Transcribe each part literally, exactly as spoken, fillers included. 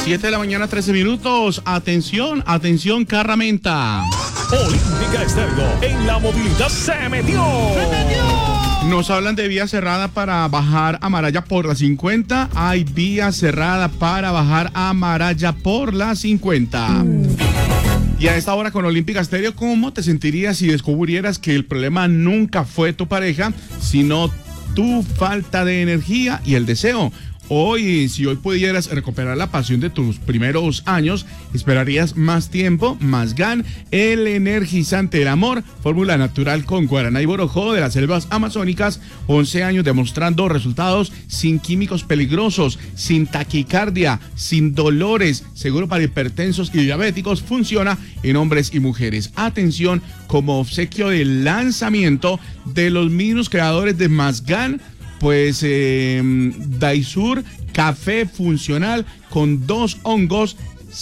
siete de la mañana, trece minutos. Atención, atención, Carramenta. Olímpica Estéreo en la movilidad se metió. ¡Se metió! Nos hablan de vía cerrada para bajar a Maraya por la cincuenta. Hay vía cerrada para bajar a Maraya por la cincuenta. Mm. Y a esta hora con Olímpica Estéreo, ¿cómo te sentirías si descubrieras que el problema nunca fue tu pareja, sino tu falta de energía y el deseo? Hoy, si hoy pudieras recuperar la pasión de tus primeros años, esperarías más tiempo, más gan, el energizante del amor, fórmula natural con guaraná y borojó de las selvas amazónicas, once años demostrando resultados sin químicos peligrosos, sin taquicardia, sin dolores, seguro para hipertensos y diabéticos, funciona en hombres y mujeres. Atención, como obsequio del lanzamiento de los mismos creadores de Más Gan, pues eh, Daisur Café Funcional con dos hongos,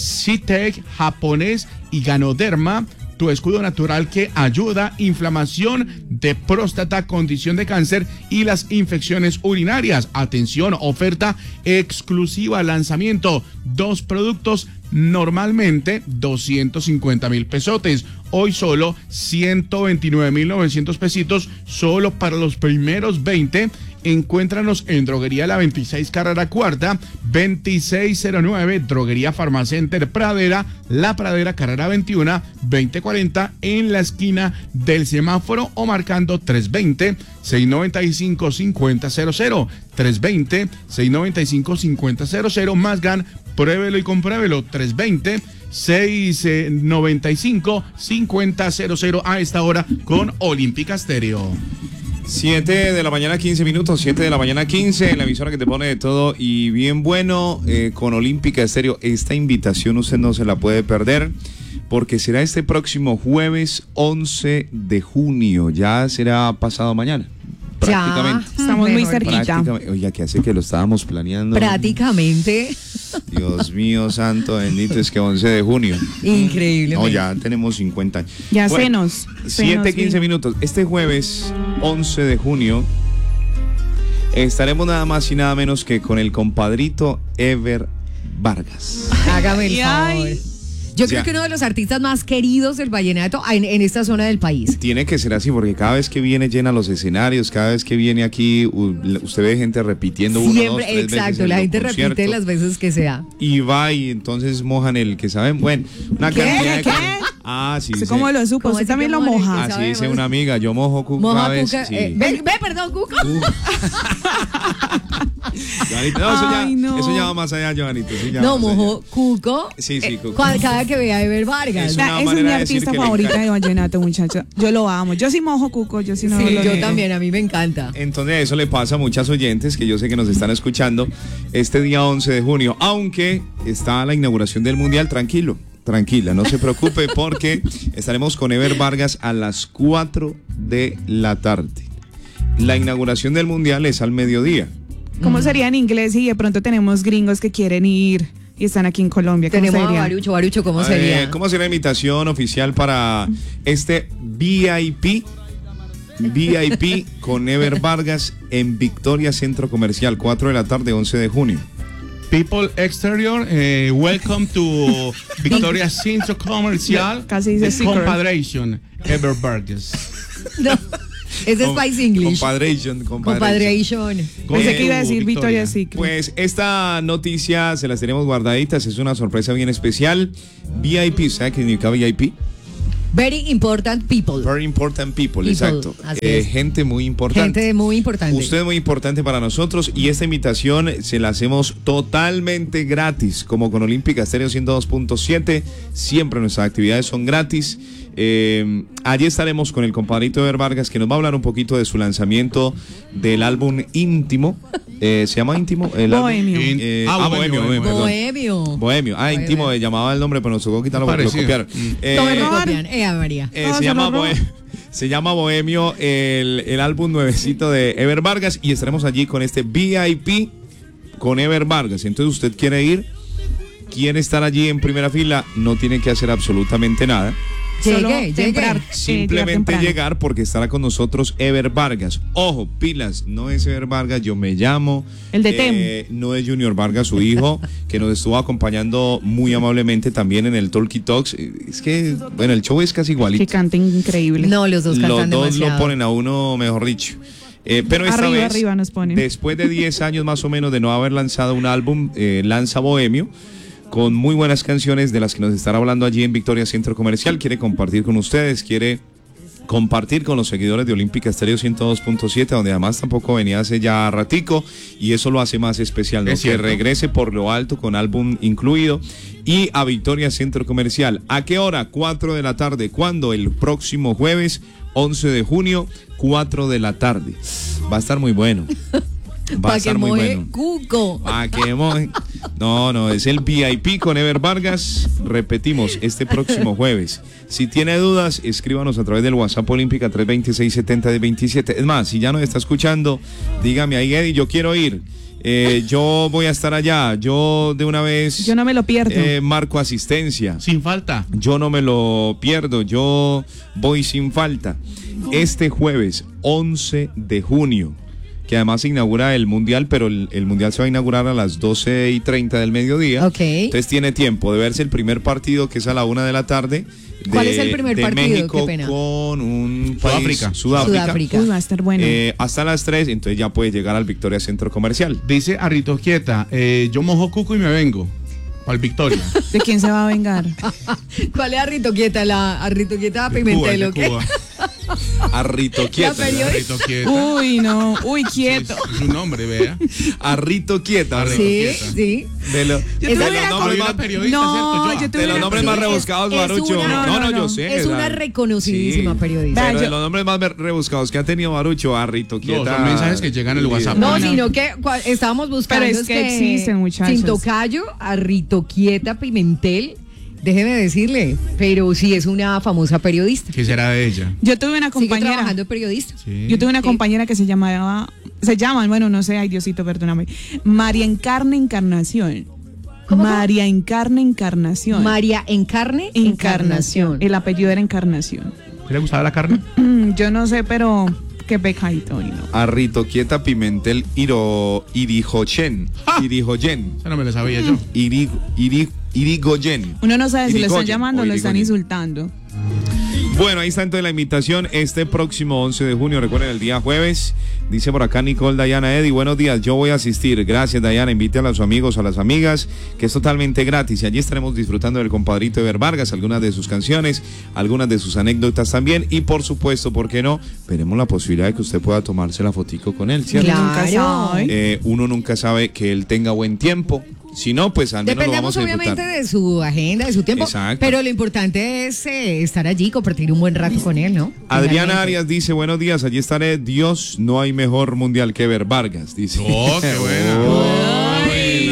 Citec japonés y Ganoderma, tu escudo natural que ayuda inflamación de próstata, condición de cáncer y las infecciones urinarias. Atención, oferta exclusiva, lanzamiento, dos productos normalmente doscientos cincuenta mil pesotes, hoy solo ciento veintinueve mil novecientos pesitos, solo para los primeros veinte. Encuéntranos en Droguería La veintiséis Carrera Cuarta, veintiséis cero nueve, Droguería Farmacenter Pradera, La Pradera Carrera veintiuno, veinte cuarenta, en la esquina del semáforo, o marcando tres veinte, seiscientos noventa y cinco, cincuenta cero cero, tres veinte, seiscientos noventa y cinco, cincuenta cero cero, Más Gan, pruébelo y compruébelo, tres veinte, seiscientos noventa y cinco, cincuenta cero cero, a esta hora con Olímpica Estéreo. siete de la mañana, quince minutos, siete de la mañana, quince, en la emisora que te pone de todo y bien bueno, eh, con Olímpica Estéreo. Esta invitación usted no se la puede perder, porque será este próximo jueves once de junio, ya será pasado mañana. Prácticamente. Ya, estamos muy cerquita. Oiga, que hace que lo estábamos planeando. Prácticamente. Dios mío, santo bendito, es que once de junio. Increíble. No, ya tenemos cincuenta años. Ya bueno, se nos. siete, quince minutos. Este jueves once de junio estaremos nada más y nada menos que con el compadrito Ever Vargas. Hágame el favor. Yo creo ya. que uno de los artistas más queridos del vallenato en, en esta zona del país. Tiene que ser así, porque cada vez que viene llena los escenarios, cada vez que viene aquí, usted ve gente repitiendo Siempre, uno, dos, tres exacto, veces la el gente concierto, repite las veces que sea. y va y entonces mojan el que saben, bueno, una ¿Qué? cantidad de ¿Qué? Ah, sí. Sí, ¿cómo lo supo? ¿Usted también lo moja? Así dice una amiga, yo mojo cuco Moja a veces. cuca, Sí. eh, ve, ve, perdón, cuco. Uh. Joanito, no, eso, Ay, ya, no. eso ya va más allá, Joanito. Sí, ya No, va más mojo allá. cuco. Sí, sí, eh, cuco. Cada, cada que vea a Ever Vargas. Es Esa una es mi manera de decir artista que le favorita encanta. de vallenato, muchacho. Yo lo amo. Yo sí mojo cuco, yo sí no Sí, lo yo niego. también, a mí me encanta. Entonces eso le pasa a muchas oyentes que yo sé que nos están escuchando este día once de junio, aunque está la inauguración del Mundial, tranquilo, tranquila, no se preocupe porque estaremos con Ever Vargas a las cuatro de la tarde. La inauguración del Mundial es al mediodía. ¿Cómo sería en inglés si de pronto tenemos gringos que quieren ir y están aquí en Colombia? ¿Cómo Tenemos sería? a Barucho, Barucho, ¿cómo Eh, sería? ¿Cómo será la invitación oficial para este V I P? V I P con Ever Vargas en Victoria Centro Comercial, cuatro de la tarde, once de junio. People Exterior, eh, welcome to Victoria Centro Comercial. Casi dice secret. Compadration, Ever Vargas. No, ese es Com- Spice English. Compadration, compadration. Compadration. Pensé que iba a Eh, decir Victoria. Victoria Secret. Pues esta noticia se las tenemos guardaditas, es una sorpresa bien especial. V I P, ¿sabe qué significa V I P? Very important people. Very important people, People, exacto. así Eh, es. gente muy importante. Gente muy importante. Usted es muy importante para nosotros y esta invitación se la hacemos totalmente gratis, como con Olímpica Estéreo ciento dos punto siete. Siempre nuestras actividades son gratis. Eh, allí estaremos con el compadrito Ever Vargas, que nos va a hablar un poquito de su lanzamiento del álbum Íntimo. Eh, ¿Se llama Íntimo? El Bohemio. álbum, eh, Ah, ah, Bohemio, Bohemio, Bohemio, perdón. Bohemio. Bohemio. Ah, Bohemio. Íntimo, eh, llamaba el nombre, pero nos tocó quitarlo porque lo Parecido. copiaron. Mm. Eh, Todos lo roban. copian. Eh, María. eh, Todos se, se llama lo roban. Bohe- se llama Bohemio el, el álbum nuevecito de Ever Vargas y estaremos allí con este V I P con Ever Vargas. Entonces usted quiere ir, quiere estar allí en primera fila, no tiene que hacer absolutamente nada. Solo Llegue, llegue. temprar- eh, Simplemente temprano. llegar porque estará con nosotros Ever Vargas. Ojo, pilas, no es Ever Vargas, yo me llamo. El de eh, No es Junior Vargas, su hijo, que nos estuvo acompañando muy amablemente también en el Talkie Talks. Es que, bueno, el show es casi Que igualito. canta increíble. No, los dos Los cantan dos demasiado. lo ponen a uno, mejor dicho. Eh, pero esta Arriba, vez, arriba nos ponen. después de diez años más o menos de no haber lanzado un álbum, eh, lanza Bohemio, con muy buenas canciones de las que nos estará hablando allí en Victoria Centro Comercial. Quiere compartir con ustedes, quiere compartir con los seguidores de Olímpica Estéreo ciento dos punto siete, donde además tampoco venía hace ya ratico, y eso lo hace más especial, ¿no? Es Que cierto. regrese por lo alto con álbum incluido y a Victoria Centro Comercial. ¿A qué hora? cuatro de la tarde. ¿Cuándo? El próximo jueves once de junio, cuatro de la tarde. Va a estar muy bueno. Va a Para que estar muy moje bueno. cuco. Pa' que moje. No, no, es el V I P con Ever Vargas. Repetimos, este próximo jueves. Si tiene dudas, escríbanos a través del WhatsApp Olímpica tres dos seis, siete cero dos siete. Es más, si ya nos está escuchando, dígame ahí, Eddie, yo quiero ir. Eh, yo voy a estar allá. Yo de una vez Yo no me lo pierdo. eh, marco asistencia. Sin falta. Yo no me lo pierdo, yo voy sin falta. Este jueves once de junio, que además se inaugura el Mundial, pero el, el Mundial se va a inaugurar a las doce y treinta del mediodía. Ok. Entonces tiene tiempo de verse el primer partido, que es a la una de la tarde. De, ¿Cuál es el primer de partido? México Qué pena. con un país, Sudáfrica. Sudáfrica. Sudáfrica. Uy, va a estar bueno. Eh, hasta las tres, entonces ya puede llegar al Victoria Centro Comercial. Dice Arrito Quieta, eh, yo mojo cuco y me vengo. Para el Victoria. ¿De quién se va a vengar? ¿Cuál es Arrito Quieta? ¿La Arrito Quieta De Pimentel Cuba, o de qué? Cuba. Arrito Quieta. periodista. Arrito Quieta. Uy, no. Uy, Es, quieto. es su nombre, vea. Arrito Quieta. Arrito. Sí, Quieta. sí. De, lo- Esa de era los como- nombres Soy más una periodista, No, ¿cierto? yo de tuve los una- nombres más es- rebuscados, es Barucho. una- no, no, no, yo no. sé. Es una ¿verdad? reconocidísima periodista. Pero Vea, de yo- los nombres más ver- rebuscados que ha tenido Barucho, Arrito No, Quieta. son mensajes que llegan al WhatsApp. No, No, no. sino que cua- estábamos buscando. Pero es que existen, muchachos. Sin tocayo, Arrito Quieta Pimentel. Déjeme decirle, pero sí es una famosa periodista. ¿Qué será de ella? Yo tuve una Sigue compañera. trabajando de periodista. Sí. Yo tuve una Sí. compañera que se llamaba, se llama, bueno, no sé, ay Diosito, perdóname, María Encarna Encarnación. ¿Cómo, cómo? María Encarna Encarnación. María Encarne Encarnación. Encarnación. El apellido era Encarnación. ¿Qué le gustaba la carne? Mm, Yo no sé, pero qué pecadito, y no. Arrito Quieta Pimentel Iro, Irijochen. ¡Ja! Irijoyen. Eso no me lo sabía yo. Iri, Iri, Irigoyen. Uno no sabe si lo están Irigoyen, llamando o o lo están Irigoyen. insultando. Bueno, ahí está entonces la invitación este próximo once de junio, recuerden el día jueves. Dice por acá Nicole Dayana Eddy, buenos días, yo voy a asistir. Gracias Dayana, invite a los amigos, a las amigas, que es totalmente gratis. Y allí estaremos disfrutando del compadrito Ever Vargas, algunas de sus canciones, algunas de sus anécdotas también. Y por supuesto, ¿por qué no? Veremos la posibilidad de que usted pueda tomarse la fotico con él, ¿cierto? Claro. Nunca sabe. Eh, uno nunca sabe que él tenga buen tiempo. Si no, pues al menos lo Dependemos vamos a obviamente disfrutar. de su agenda, de su tiempo. Exacto. Pero lo importante es eh, estar allí, compartir un buen rato con él, ¿no? Adriana Finalmente. Arias dice, buenos días, allí estaré. Dios, no hay mejor mundial que Ever Vargas, dice. Oh, qué buena.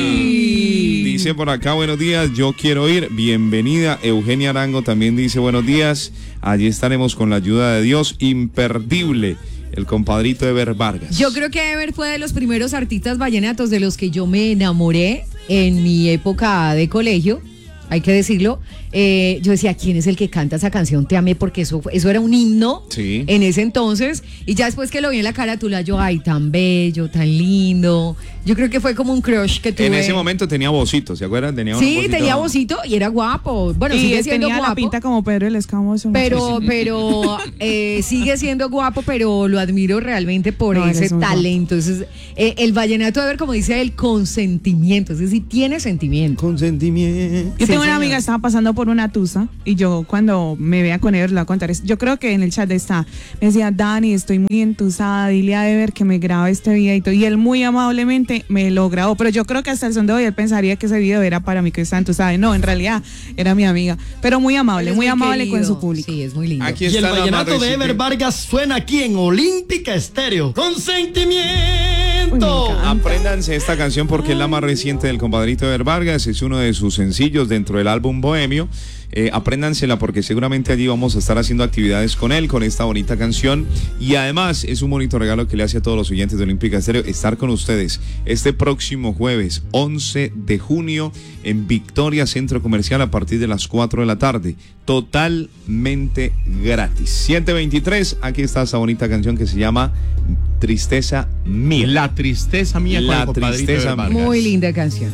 Ay. Dice por acá, buenos días, yo quiero ir. Bienvenida. Eugenia Arango también dice, buenos días. Allí estaremos con la ayuda de Dios. Imperdible. El compadrito Ever Vargas. Yo creo que Ever fue de los primeros artistas vallenatos de los que yo me enamoré en mi época de colegio, hay que decirlo. Eh, yo decía, ¿quién es el que canta esa canción? Te amé, porque eso, fue- eso era un himno Sí. en ese entonces. Y ya después que lo vi en la carátula, yo, ay, tan bello, tan lindo. Yo creo que fue como un crush que tuve. En ese momento tenía vocito, ¿se acuerdan? Tenía un Sí, vocito. tenía vocito y era guapo. Bueno, y sigue siendo tenía guapo. la pinta como Pedro el Escamoso. Pero, pero eh, sigue siendo guapo, pero lo admiro realmente por No, ese eres un talento. Entonces, eh, el vallenato de ver, como dice él, con sentimiento. Es decir, tiene sentimiento. Consentimiento. Yo Sí, tengo una señor. amiga que estaba pasando por una tusa y yo cuando me vea con él la contaré. Yo creo que en el chat está, me decía, Dani, estoy muy entusada, dile a Ever que me grabe este videito. Y él muy amablemente me lo grabó, pero yo creo que hasta el son de hoy él pensaría que ese video era para mí que estaba entusada. No, en realidad era mi amiga, pero muy amable, Él es muy amable con querido. su público. Sí, es muy lindo. Aquí Y el está la vallenato de madrecita. Ever Vargas suena aquí en Olímpica Estéreo. ¡Con Uy, sentimiento! me encanta. Apréndanse esta canción porque es la más reciente del compadrito Ever Vargas. Es uno de sus sencillos de entre dentro del álbum Bohemio. Eh, apréndansela porque seguramente allí vamos a estar haciendo actividades con él, con esta bonita canción. Y además es un bonito regalo que le hace a todos los oyentes de Olímpica Estéreo estar con ustedes este próximo jueves once de junio en Victoria Centro Comercial a partir de las cuatro de la tarde. Totalmente gratis. siete veintitrés, aquí está esa bonita canción que se llama Tristeza Mía. La tristeza mía con La el compadrito tristeza de Vargas. Muy linda canción.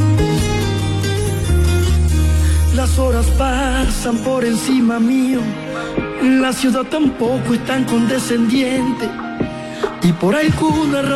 Las horas pasan por encima mío, la ciudad tampoco es tan condescendiente y por alguna razón